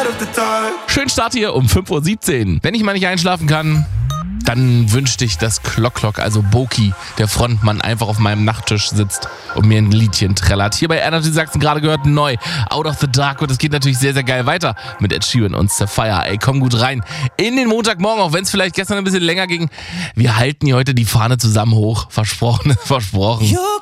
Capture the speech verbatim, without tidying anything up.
Schön Start hier um fünf Uhr siebzehn. Wenn ich mal nicht einschlafen kann, dann wünschte ich, dass Klock Klock, also Boki, der Frontmann, einfach auf meinem Nachttisch sitzt und mir ein Liedchen trällert. Hier bei Energy Sachsen gerade gehört neu, Out of the Dark, und es geht natürlich sehr, sehr geil weiter mit Ed Sheeran und Sapphire. Ey, komm gut rein in den Montagmorgen, auch wenn es vielleicht gestern ein bisschen länger ging. Wir halten hier heute die Fahne zusammen hoch. Versprochen, versprochen.